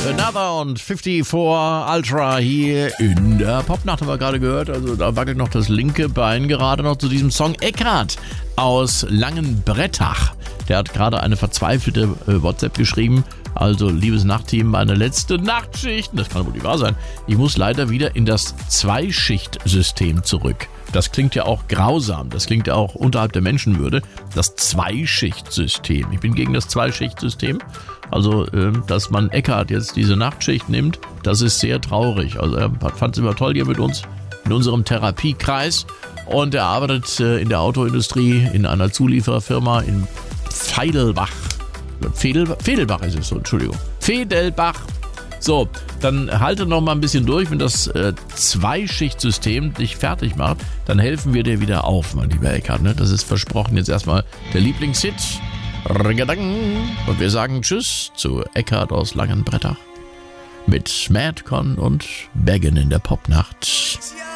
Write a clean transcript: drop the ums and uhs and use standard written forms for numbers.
Another und 54 Ultra hier in der Popnacht haben wir gerade gehört. Also da wackelt noch das linke Bein gerade noch zu diesem Song. Eckhard aus Langenbrettach. Der hat gerade eine verzweifelte WhatsApp geschrieben. Also, liebes Nachtteam, meine letzte Nachtschicht. Das kann wohl nicht wahr sein. Ich muss leider wieder in das Zweischichtsystem zurück. Das klingt ja auch grausam. Das klingt ja auch unterhalb der Menschenwürde. Das Zweischichtsystem. Ich bin gegen das Zweischichtsystem. Also, dass man Eckhard jetzt diese Nachtschicht nimmt, das ist sehr traurig. Also, er fand es immer toll hier mit uns in unserem Therapiekreis. Und er arbeitet in der Autoindustrie in einer Zuliefererfirma in Feidelbach. Fedelbach ist es so, Entschuldigung. Fedelbach. So, dann halte noch mal ein bisschen durch. Wenn das Zweischichtsystem dich fertig macht, dann helfen wir dir wieder auf, mein lieber Eckhard. Ne? Das ist versprochen. Jetzt erstmal der Lieblingshit. Und wir sagen Tschüss zu Eckhard aus Langenbrettach mit Madcon und Beggin in der Popnacht.